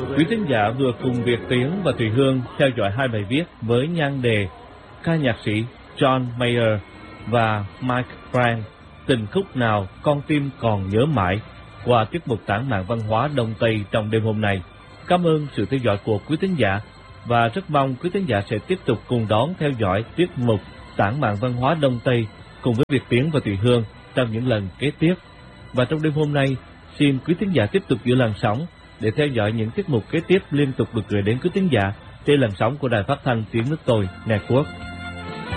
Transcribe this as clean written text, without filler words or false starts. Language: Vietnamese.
Quý thính giả vừa cùng Việt Tiến và Thùy Hương theo dõi hai bài viết với nhan đề ca nhạc sĩ John Mayer và Mike Frank, tình khúc nào con tim còn nhớ mãi, qua tiết mục tản mạn văn hóa Đông Tây trong đêm hôm nay. Cảm ơn sự theo dõi của quý thính giả và rất mong quý thính giả sẽ tiếp tục cùng đón theo dõi tiết mục tản mạn văn hóa Đông Tây cùng với Việt Tiến và Thùy Hương trong những lần kế tiếp. Và trong đêm hôm nay, xin quý thính giả tiếp tục giữ làn sóng để theo dõi những tiết mục kế tiếp liên tục được gửi đến quý thính giả trên làn sóng của Đài Phát thanh Tiếng Nước Tôi Network.